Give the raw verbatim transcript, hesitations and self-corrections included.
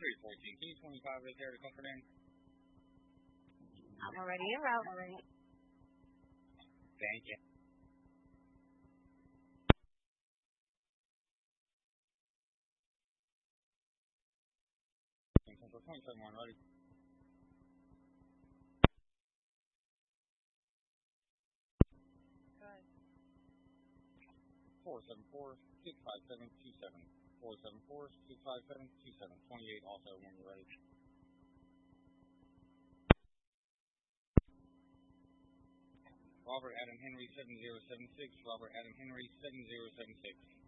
three fourteen T twenty-five is there to comfort in. I'm already en route. Already. Thank you. Central twenty-seven one ready. Good. four seven four six five seven two seven. four seven four six five seven two seven. twenty-eight also when you're ready. Robert Adam Henry seven zero seven six. Robert Adam Henry seven zero seven six.